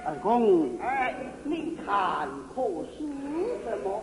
二公， 哎， 你看可是什么？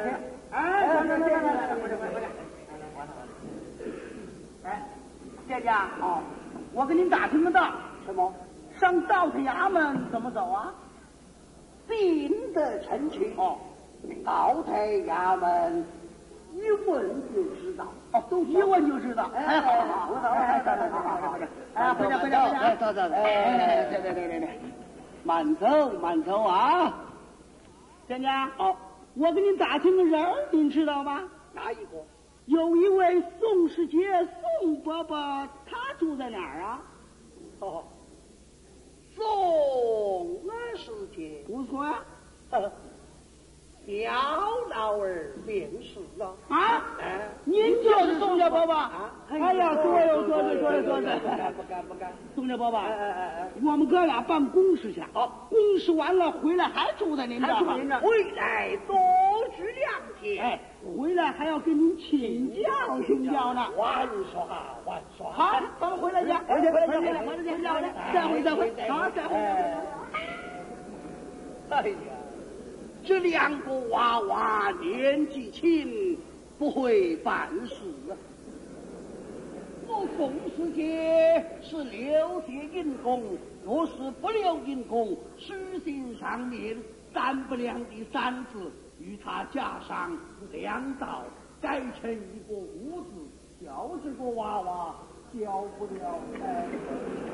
姐姐啊，我给您打听个道， 什么？ 上道台衙门怎么走啊？ 定得城去。 哦， 道台衙门一问就知道。 哦，都一问就知道。哎，好，我走，回来， 走，对，慢走啊！ 姐姐，哦，我给您打听个人儿，您知道吗？ 哪一个？ 有一位宋世杰，宋伯伯，他住在哪儿啊？ 哦，宋世杰， 不错呀。 小老儿便是了。 啊？您就是宋家伯伯？哎呀，多谢。 不敢。 宋家伯伯，我们哥俩办公事去。 好， 公事完了回来还住在您这儿。 回来多居2天。 哎，回来还要跟您请教呢。 玩耍。 好，咱们回来见。回来见。再会。好，再会。 哎呀，这2个娃娃年纪轻，不会办事啊。我宋世杰是留些银公，若是不留银公，实行上面3不良的3字，与他加上2道，改成一个5字，叫这个娃娃教不了。